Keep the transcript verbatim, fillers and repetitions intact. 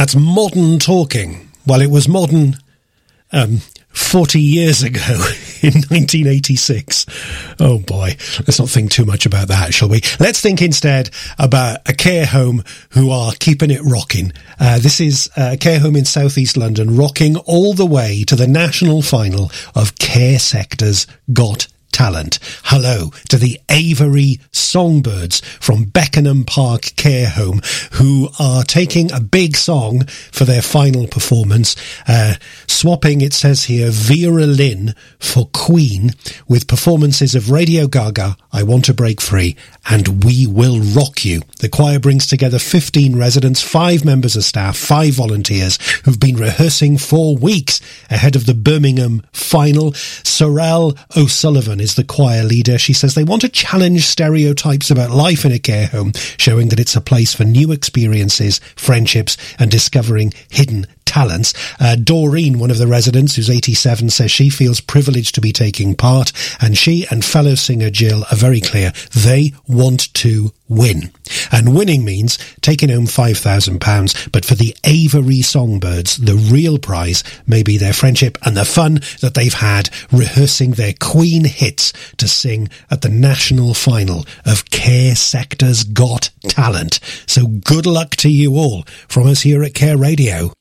That's modern talking. Well, it was modern um, forty years ago in nineteen eighty-six. Oh boy, let's not think too much about that, shall we? Let's think instead about a care home who are keeping it rocking. Uh, this is a care home in South East London, rocking all the way to the national final of Care Sector's Got Talent. Hello to the Avery Songbirds from Beckenham Park Care Home, who are taking a big song for their final performance, uh, swapping, it says here, Vera Lynn for Queen, with performances of Radio Gaga, I Want to Break Free, and We Will Rock You. The choir brings together fifteen residents, five members of staff, five volunteers, who've been rehearsing for weeks ahead of the Birmingham final. Sorrel O'Sullivan is the choir leader. She says they want to challenge stereotypes about life in a care home, showing that it's a place for new experiences, friendships, and discovering hidden talents. Uh, Doreen, one of the residents, who's eighty-seven, says she feels privileged to be taking part, and she and fellow singer Jill are very clear they want to win. And winning means taking home five thousand pounds, but for the Avery Songbirds, the real prize may be their friendship and the fun that they've had rehearsing their Queen hits to sing at the national final of Care Sector's Got Talent. So good luck to you all from us here at Care Radio.